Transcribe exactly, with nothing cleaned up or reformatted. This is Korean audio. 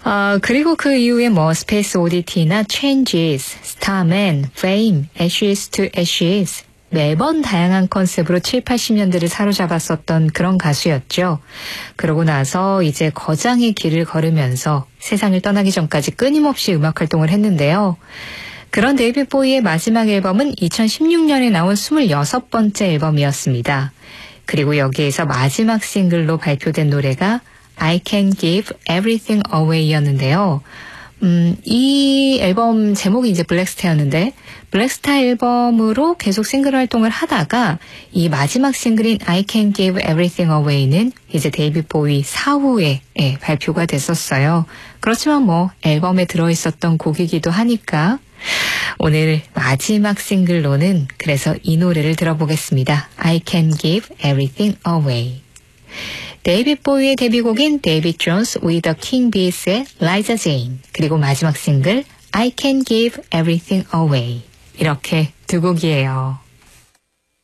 어, 그리고 그 이후에 뭐 스페이스 오디티나 Changes, Starman, Fame, Ashes to Ashes 매번 다양한 컨셉으로 칠, 팔십 년대를 사로잡았었던 그런 가수였죠. 그러고 나서 이제 거장의 길을 걸으면서 세상을 떠나기 전까지 끊임없이 음악 활동을 했는데요. 그런 데이빗 보이의 마지막 앨범은 이천십육 년에 나온 스물여섯 번째 앨범이었습니다. 그리고 여기에서 마지막 싱글로 발표된 노래가 I Can Give Everything Away였는데요. 음, 이 앨범 제목이 이제 블랙스타였는데 블랙스타 앨범으로 계속 싱글 활동을 하다가 이 마지막 싱글인 I Can Give Everything Away는 이제 데이빗 보이 사후에 예, 발표가 됐었어요. 그렇지만 뭐 앨범에 들어있었던 곡이기도 하니까 오늘 마지막 싱글로는 그래서 이 노래를 들어보겠습니다. I Can Give Everything Away. 데이빗 보이의 데뷔곡인 데이빗 존스 with the King Bees의 라이자 제인, 그리고 마지막 싱글 I Can Give Everything Away. 이렇게 두 곡이에요.